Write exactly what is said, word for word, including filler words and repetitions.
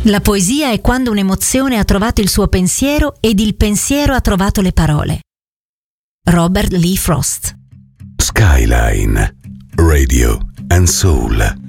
La poesia è quando un'emozione ha trovato il suo pensiero ed il pensiero ha trovato le parole. Robert Lee Frost. Skyline Radio and Soul.